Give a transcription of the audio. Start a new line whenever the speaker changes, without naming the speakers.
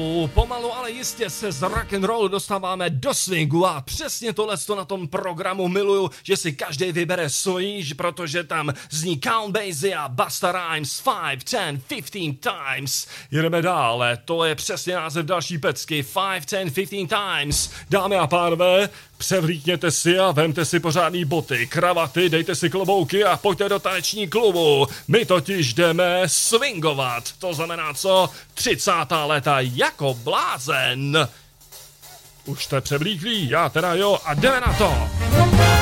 Pomalu, ale jistě se z rock'n'rollu dostáváme do swingu a přesně tohleto na tom programu miluju, že si každý vybere svůj, protože tam zní Count Basie a Busta Rhymes 5, 10, 15 times. Jedeme dále, to je přesně název další pecky, 5, 10, 15 times. Dámy a pánové, převlíkněte si a vemte si pořádný boty, kravaty, dejte si klobouky a pojďte do taneční klubu. My totiž jdeme swingovat, to znamená co? 30. léta jako blázen. Už jste převlíklí, já teda jo a jdeme na to.